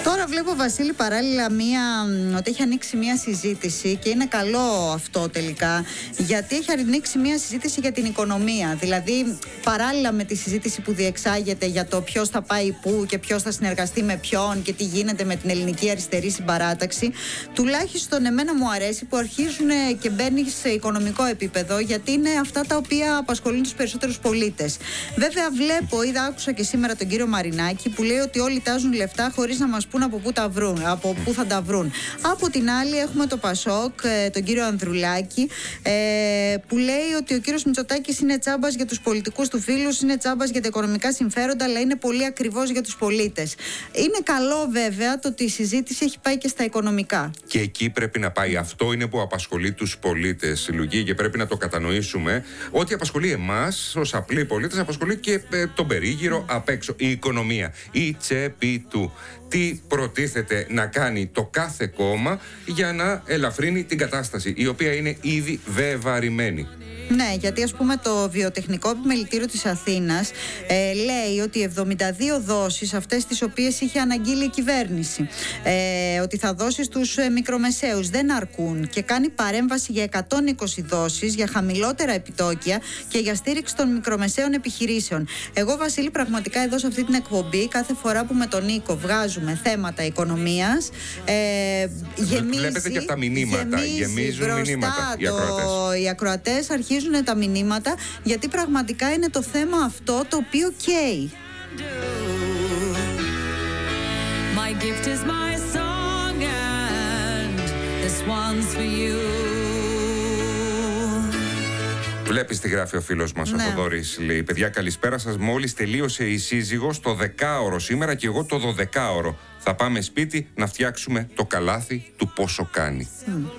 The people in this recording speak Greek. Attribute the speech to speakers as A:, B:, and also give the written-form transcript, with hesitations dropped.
A: Τώρα βλέπω, Βασίλη, παράλληλα ότι έχει ανοίξει μια συζήτηση και είναι καλό αυτό τελικά, γιατί έχει ανοίξει μια συζήτηση για την οικονομία. Δηλαδή, παράλληλα με τη συζήτηση που διεξάγεται για το ποιος θα πάει πού και ποιος θα συνεργαστεί με ποιον και τι γίνεται με την ελληνική αριστερή συμπαράταξη, τουλάχιστον εμένα μου αρέσει που αρχίζουν και μπαίνει σε οικονομικό επίπεδο, γιατί είναι αυτά τα οποία απασχολούν τους περισσότερους πολίτες. Βέβαια, άκουσα και σήμερα τον κύριο Μαρινάκη που λέει ότι όλοι τάζουν λεφτά χωρίς να μας πούν από πού θα τα βρουν. Από την άλλη, έχουμε το Πασόκ, τον κύριο Ανδρουλάκη, που λέει ότι ο κύριος Μητσοτάκης είναι τσάμπας για τους πολιτικούς του φίλους, είναι τσάμπας για τα οικονομικά συμφέροντα, αλλά είναι πολύ ακριβώς για τους πολίτες. Είναι καλό, βέβαια, το ότι η συζήτηση έχει πάει και στα οικονομικά.
B: Και εκεί πρέπει να πάει. Αυτό είναι που απασχολεί τους πολίτες, Λουκί, και πρέπει να το κατανοήσουμε. Ό,τι απασχολεί εμάς ως απλοί πολίτες, απασχολεί και τον περίγυρο απ' έξω. Η οικονομία, η τσέπη του. Τι προτίθεται να κάνει το κάθε κόμμα για να ελαφρύνει την κατάσταση, η οποία είναι ήδη βεβαρημένη.
A: Ναι, γιατί ας πούμε το βιοτεχνικό επιμελητήριο της Αθήνας λέει ότι 72 δόσεις, αυτές τις οποίες είχε αναγγείλει η κυβέρνηση, ότι θα δώσει στους μικρομεσαίους, δεν αρκούν και κάνει παρέμβαση για 120 δόσεις, για χαμηλότερα επιτόκια και για στήριξη των μικρομεσαίων επιχειρήσεων. Εγώ, Βασίλη, πραγματικά εδώ σε αυτή την εκπομπή, κάθε φορά που με τον Νίκο βγάζουμε θέματα οικονομίας,
B: βλέπετε και από τα μηνύματα, γεμίζουν μηνύματα
A: οι ακροατές αρχίζουν τα μηνύματα, γιατί πραγματικά είναι το θέμα αυτό το οποίο καίει. My gift is my song and this one's for you.
B: Βλέπεις τι γράφει ο φίλος μας, ο Θοδωρής. Λέει: παιδιά, καλησπέρα σας. Μόλις τελείωσε η σύζυγος το 10ωρο σήμερα και εγώ το 12ωρο. Θα πάμε σπίτι να φτιάξουμε το καλάθι του πόσο κάνει.